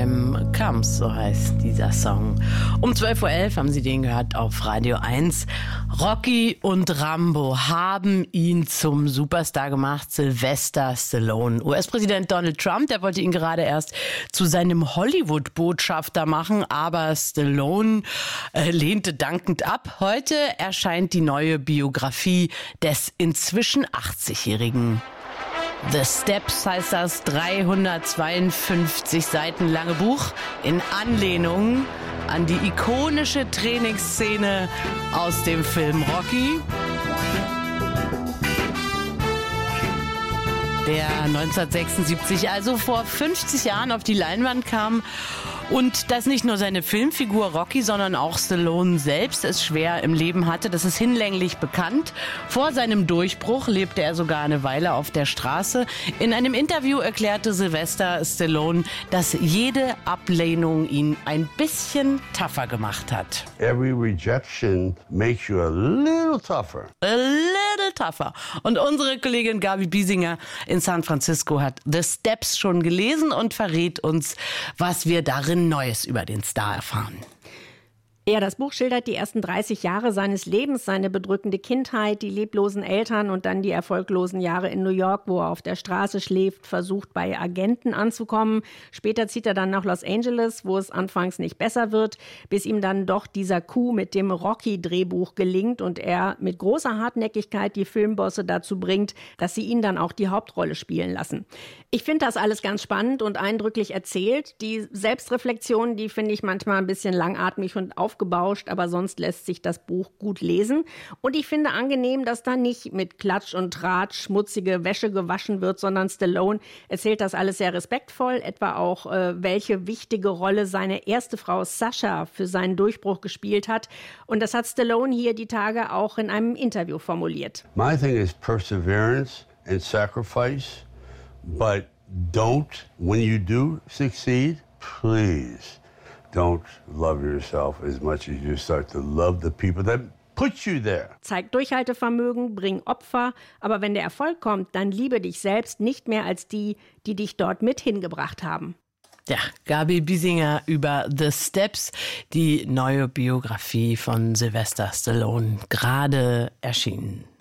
Time Comes, so heißt dieser Song. Um 12.11 Uhr haben Sie den gehört auf Radio 1. Rocky und Rambo haben ihn zum Superstar gemacht, Sylvester Stallone. US-Präsident Donald Trump, der wollte ihn gerade erst zu seinem Hollywood-Botschafter machen, aber Stallone lehnte dankend ab. Heute erscheint die neue Biografie des inzwischen 80-Jährigen. The Steps heißt das 352 Seiten lange Buch in Anlehnung an die ikonische Trainingsszene aus dem Film Rocky, der 1976, also vor 50 Jahren, auf die Leinwand kam. Und dass nicht nur seine Filmfigur Rocky, sondern auch Stallone selbst es schwer im Leben hatte, das ist hinlänglich bekannt. Vor seinem Durchbruch lebte er sogar eine Weile auf der Straße. In einem Interview erklärte Sylvester Stallone, dass jede Ablehnung ihn ein bisschen tougher gemacht hat. Every rejection makes you a little tougher. A little tougher. Und unsere Kollegin Gabi Biesinger in San Francisco hat The Steps schon gelesen und verrät uns, was wir darin Neues über den Star erfahren. Ja, das Buch schildert die ersten 30 Jahre seines Lebens, seine bedrückende Kindheit, die leblosen Eltern und dann die erfolglosen Jahre in New York, wo er auf der Straße schläft, versucht bei Agenten anzukommen. Später zieht er dann nach Los Angeles, wo es anfangs nicht besser wird, bis ihm dann doch dieser Coup mit dem Rocky-Drehbuch gelingt und er mit großer Hartnäckigkeit die Filmbosse dazu bringt, dass sie ihn dann auch die Hauptrolle spielen lassen. Ich finde das alles ganz spannend und eindrücklich erzählt. Die Selbstreflexion, die finde ich manchmal ein bisschen langatmig und aufgebauscht, aber sonst lässt sich das Buch gut lesen. Und ich finde angenehm, dass da nicht mit Klatsch und Tratsch schmutzige Wäsche gewaschen wird, sondern Stallone erzählt das alles sehr respektvoll, etwa auch, welche wichtige Rolle seine erste Frau Sasha für seinen Durchbruch gespielt hat. Und das hat Stallone hier die Tage auch in einem Interview formuliert. My thing is perseverance and sacrifice, but don't, when you do succeed, please don't love yourself as much as you start to love the people that put you there. Zeig Durchhaltevermögen, bring Opfer, aber wenn der Erfolg kommt, dann liebe dich selbst nicht mehr als die, die dich dort mit hingebracht haben. Ja, Gabi Biesinger über The Steps, die neue Biografie von Sylvester Stallone, gerade erschienen.